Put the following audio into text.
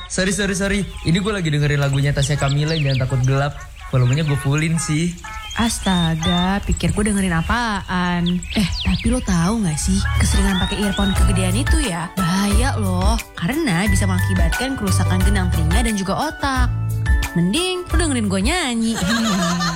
sorry. Ini gue lagi dengerin lagunya Tasya Kamila, Jangan Takut Gelap. Volumenya gue fullin sih. Astaga, pikir gue dengerin apaan. Tapi lo tahu gak sih, keseringan pakai earphone kegedean itu ya bahaya loh. Karena bisa mengakibatkan kerusakan genang telinga dan juga otak. Mending lo dengerin gue nyanyi.